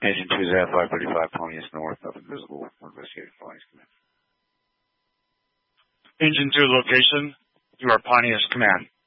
Engine 2 is at 535 Pontius North, up invisible, investigating Pontius Command. Engine 2 location, you are Pontius Command.